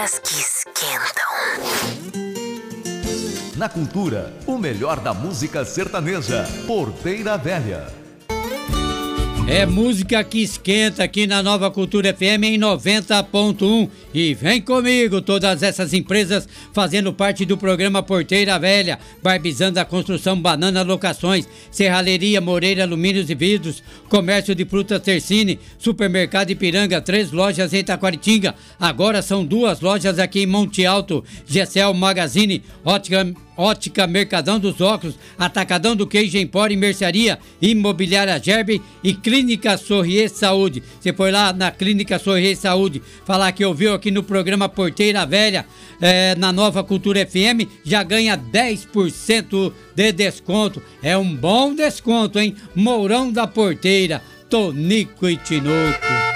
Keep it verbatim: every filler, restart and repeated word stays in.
As que esquentam. Na cultura, o melhor da música sertaneja. Porteira Velha. É música que esquenta aqui na Nova Cultura F M em noventa ponto um. E vem comigo, todas essas empresas fazendo parte do programa Porteira Velha. Barbizando a Construção, Banana Locações, Serralheria Moreira Alumínios e Vidros, Comércio de Frutas Tercine, Supermercado Ipiranga, três lojas em Itaquaritinga. Agora são duas lojas aqui em Monte Alto. Gessel Magazine, Ótica... Ótica Mercadão dos Óculos, Atacadão do Queijo Empório e Mercearia, Imobiliária Gerbe e Clínica Sorrier Saúde. Você foi lá na Clínica Sorrier Saúde falar que ouviu aqui no programa Porteira Velha, é, na Nova Cultura F M, já ganha dez por cento de desconto. É um bom desconto, hein? Mourão da Porteira, Tonico e Tinoco.